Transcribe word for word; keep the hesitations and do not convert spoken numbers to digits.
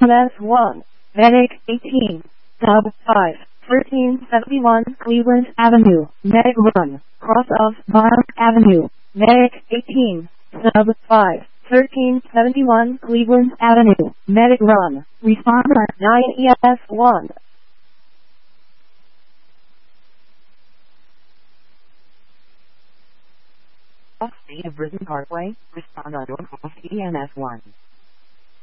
S one, Medic eighteen, Sub five, thirteen seventy-one Cleveland Avenue, Medic Run, cross of Bark Avenue, Medic eighteen, Sub five, thirteen seventy-one Cleveland Avenue, Medic Run, responder nine E S one. Off State of Risen Parkway, respond on E N S one.